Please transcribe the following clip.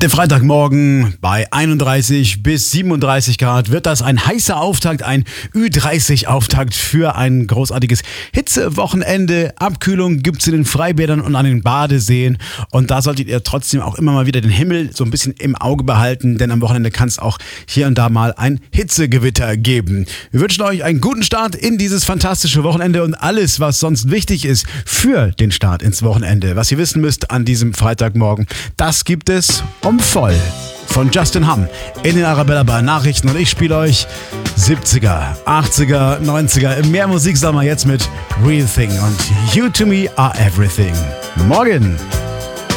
Heute Freitagmorgen bei 31 bis 37 Grad wird das ein heißer Auftakt, ein Ü30-Auftakt für ein großartiges Hitzewochenende. Abkühlung gibt's in den Freibädern und an den Badeseen und da solltet ihr trotzdem auch immer mal wieder den Himmel so ein bisschen im Auge behalten, denn am Wochenende kann es auch hier und da mal ein Hitzegewitter geben. Wir wünschen euch einen guten Start in dieses fantastische Wochenende und alles, was sonst wichtig ist für den Start ins Wochenende, was ihr wissen müsst an diesem Freitagmorgen, das gibt es um voll von Justin Hamm in den Arabella Bar Nachrichten und ich spiele euch 70er, 80er, 90er, mehr Musiksommer jetzt mit Real Thing und You to Me Are Everything. Morgen!